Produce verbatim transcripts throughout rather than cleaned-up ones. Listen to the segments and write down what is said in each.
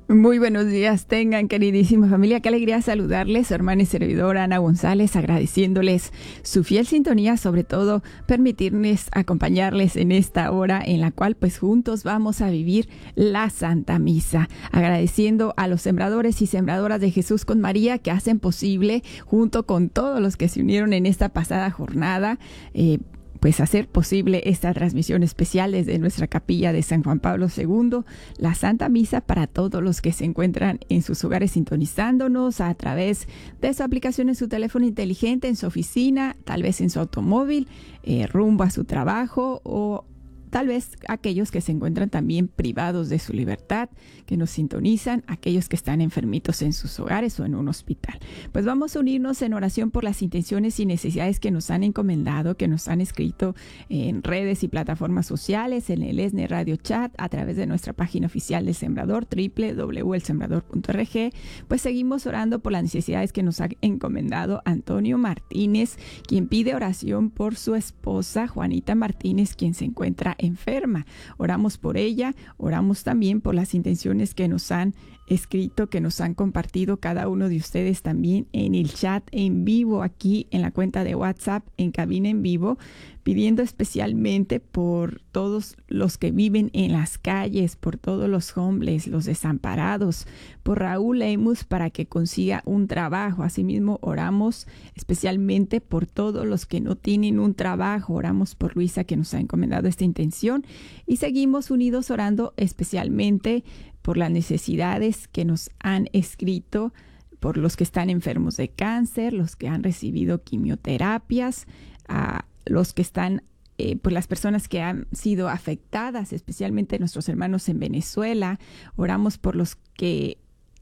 Muy buenos días tengan, queridísima familia. Qué alegría saludarles, su hermana y servidora Ana González, agradeciéndoles su fiel sintonía, sobre todo permitirles acompañarles en esta hora en la cual pues juntos vamos a vivir la Santa Misa. Agradeciendo a los sembradores y sembradoras de Jesús con María que hacen posible, junto con todos los que se unieron en esta pasada jornada, eh, pues hacer posible esta transmisión especial desde nuestra capilla de San Juan Pablo segundo, la Santa Misa para todos los que se encuentran en sus hogares sintonizándonos a través de su aplicación en su teléfono inteligente, en su oficina, tal vez en su automóvil, eh, rumbo a su trabajo, o tal vez aquellos que se encuentran también privados de su libertad, que nos sintonizan, aquellos que están enfermitos en sus hogares o en un hospital. Pues vamos a unirnos en oración por las intenciones y necesidades que nos han encomendado, que nos han escrito en redes y plataformas sociales, en el ESNE Radio Chat, a través de nuestra página oficial del Sembrador, doble u doble u doble u punto el sembrador punto org. Pues seguimos orando por las necesidades que nos ha encomendado Antonio Martínez, quien pide oración por su esposa Juanita Martínez, quien se encuentra enferma. Oramos por ella, oramos también por las intenciones que nos han escrito, que nos han compartido cada uno de ustedes también en el chat en vivo, aquí en la cuenta de WhatsApp, en cabina en vivo, pidiendo especialmente por todos los que viven en las calles, por todos los homeless, los desamparados, por Raúl Lemus para que consiga un trabajo. Asimismo, oramos especialmente por todos los que no tienen un trabajo. Oramos por Luisa, que nos ha encomendado esta intención, y seguimos unidos orando especialmente por las necesidades que nos han escrito, por los que están enfermos de cáncer, los que han recibido quimioterapias, a los que están, eh, por las personas que han sido afectadas, especialmente nuestros hermanos en Venezuela. Oramos por los que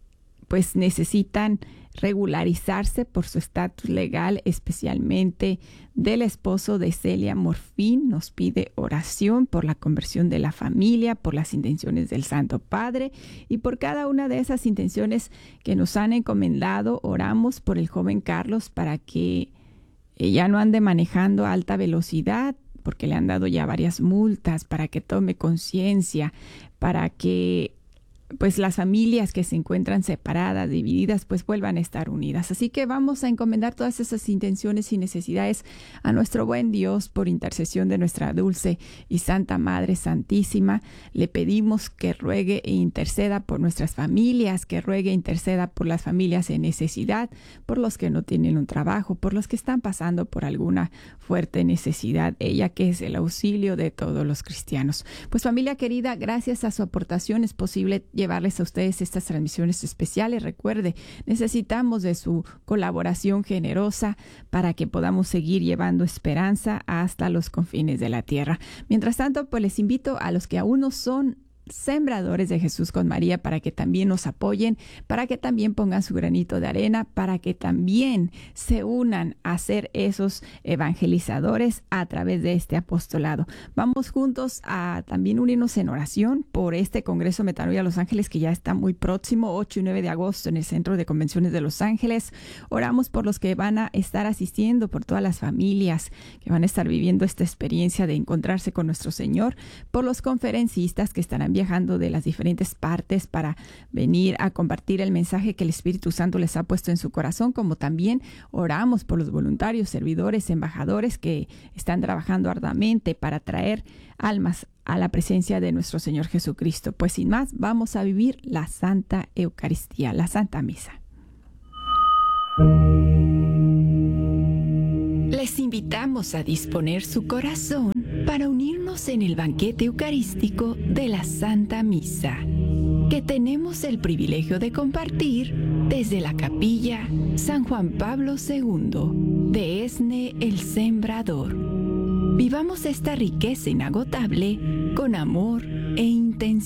pues necesitan regularizarse por su estatus legal, especialmente del esposo de Celia Morfín. Nos pide oración por la conversión de la familia, por las intenciones del Santo Padre, y por cada una de esas intenciones que nos han encomendado. Oramos por el joven Carlos para que ya no ande manejando a alta velocidad, porque le han dado ya varias multas, para que tome conciencia, para que pues las familias que se encuentran separadas, divididas, pues vuelvan a estar unidas. Así que vamos a encomendar todas esas intenciones y necesidades a nuestro buen Dios por intercesión de nuestra dulce y Santa Madre Santísima. Le pedimos que ruegue e interceda por nuestras familias, que ruegue e interceda por las familias en necesidad, por los que no tienen un trabajo, por los que están pasando por alguna fuerte necesidad, ella que es el auxilio de todos los cristianos. Pues familia querida, gracias a su aportación es posible llevarles a ustedes estas transmisiones especiales. Recuerde, necesitamos de su colaboración generosa para que podamos seguir llevando esperanza hasta los confines de la tierra. Mientras tanto, pues les invito a los que aún no son sembradores de Jesús con María para que también nos apoyen, para que también pongan su granito de arena, para que también se unan a ser esos evangelizadores a través de este apostolado. Vamos juntos a también unirnos en oración por este Congreso Metanoia Los Ángeles, que ya está muy próximo, ocho y nueve de agosto en el Centro de Convenciones de Los Ángeles. Oramos por los que van a estar asistiendo, por todas las familias que van a estar viviendo esta experiencia de encontrarse con nuestro Señor, por los conferencistas que estarán viajando de las diferentes partes para venir a compartir el mensaje que el Espíritu Santo les ha puesto en su corazón, como también oramos por los voluntarios, servidores, embajadores que están trabajando arduamente para traer almas a la presencia de nuestro Señor Jesucristo. Pues sin más, vamos a vivir la Santa Eucaristía, la Santa Misa. Les invitamos a disponer su corazón para unirnos en el banquete eucarístico de la Santa Misa, que tenemos el privilegio de compartir desde la capilla San Juan Pablo segundo de ESNE El Sembrador. Vivamos esta riqueza inagotable con amor e intención.